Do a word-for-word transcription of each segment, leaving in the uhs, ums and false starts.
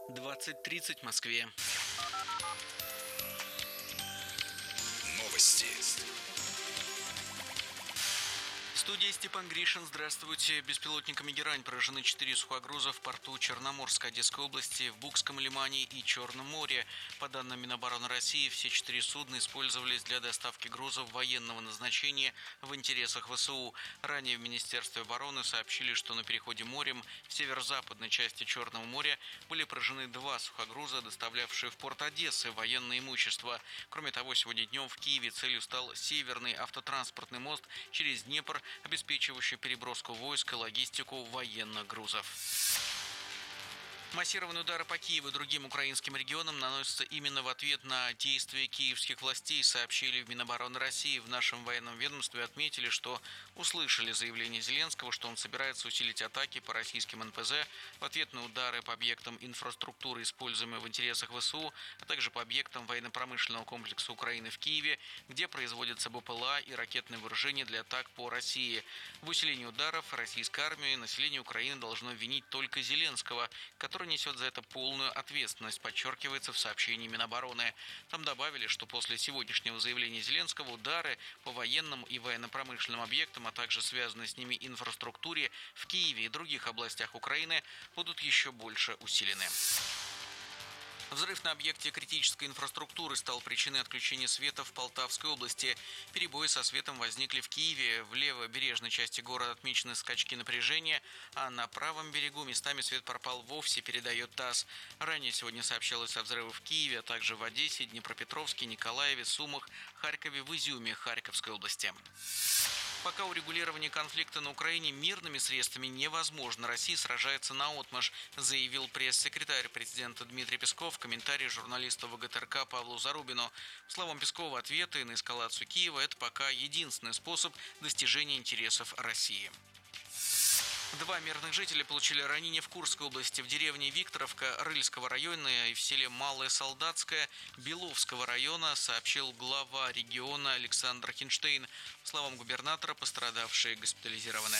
двадцать тридцать в Москве. Новости. В студии Степан Гришин. Здравствуйте. Беспилотниками «Герань» поражены четыре сухогруза в порту Черноморска Одесской области, в Букском лимане и Черном море. По данным Минобороны России, все четыре судна использовались для доставки грузов военного назначения в интересах ВСУ. Ранее в Министерстве обороны сообщили, что на переходе морем в северо-западной части Черного моря были поражены два сухогруза, доставлявшие в порт Одессы военное имущество. Кроме того, сегодня днем в Киеве целью стал северный автотранспортный мост через Днепр, обеспечивающий переброску войск и логистику военных грузов. Массированные удары по Киеву и другим украинским регионам наносятся именно в ответ на действия киевских властей, сообщили в Минобороны России. В нашем военном ведомстве отметили, что услышали заявление Зеленского, что он собирается усилить атаки по российским эн пэ зэ в ответ на удары по объектам инфраструктуры, используемые в интересах ВСУ, а также по объектам военно-промышленного комплекса Украины в Киеве, где производятся бэ пэ эл а и ракетные вооружения для атак по России. В усилении ударов российской армии население Украины должно винить только Зеленского, который несет за это полную ответственность, подчеркивается в сообщении Минобороны. Там добавили, что после сегодняшнего заявления Зеленского удары по военным и военно-промышленным объектам, а также связанной с ними инфраструктуре в Киеве и других областях Украины будут еще больше усилены. Взрыв на объекте критической инфраструктуры стал причиной отключения света в Полтавской области. Перебои со светом возникли в Киеве. В левобережной части города отмечены скачки напряжения, а на правом берегу местами свет пропал вовсе, передает ТАСС. Ранее сегодня сообщалось о взрывах в Киеве, а также в Одессе, Днепропетровске, Николаеве, Сумах, Харькове, в Изюме Харьковской области. Пока урегулирование конфликта на Украине мирными средствами невозможно, Россия сражается наотмашь, заявил пресс-секретарь президента Дмитрий Песков в комментарии журналисту вэ гэ тэ эр ка Павлу Зарубину. По словам Пескова, ответы на эскалацию Киева – это пока единственный способ достижения интересов России. Два мирных жителя получили ранения в Курской области, в деревне Викторовка Рыльского района и в селе Малое Солдатское Беловского района, сообщил глава региона Александр Хинштейн. По словам губернатора, пострадавшие госпитализированы.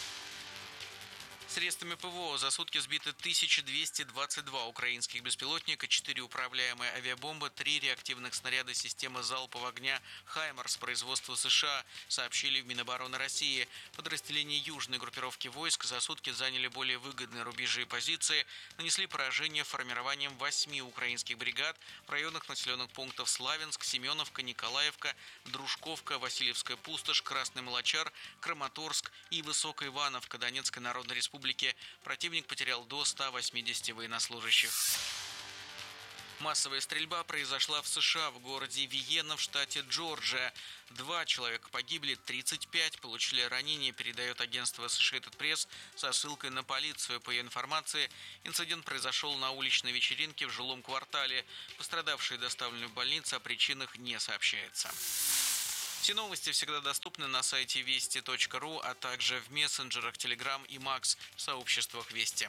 Средствами пэ вэ о за сутки сбиты тысяча двести двадцать два украинских беспилотника, четыре управляемые авиабомбы, три реактивных снаряда системы залпового огня «Хаймарс» производства США, сообщили в Минобороны России. Подразделения южной группировки войск за сутки заняли более выгодные рубежи и позиции, нанесли поражение формированием восьми украинских бригад в районах населенных пунктов Славянск, Семеновка, Николаевка, Дружковка, Васильевская пустошь, Красный Молочар, Краматорск и Высокая Ивановка Донецкой Народной Республики. Противник потерял до ста восьмидесяти военнослужащих. Массовая стрельба произошла в США, в городе Виена в штате Джорджия. Два человека погибли, тридцать пять получили ранения, передает агентство Associated Press со ссылкой на полицию. По ее информации, инцидент произошел на уличной вечеринке в жилом квартале. Пострадавшие доставлены в больницу, о причинах не сообщается. Все новости всегда доступны на сайте вести точка ру, а также в мессенджерах Telegram и Макс в сообществах Вести.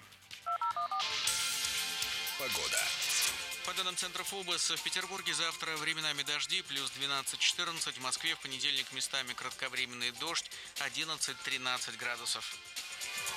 Погода. По данным Центра ФОБОС, в Петербурге завтра временами дожди, плюс двенадцать-четырнадцать, в Москве в понедельник местами кратковременный дождь, одиннадцать-тринадцать градусов.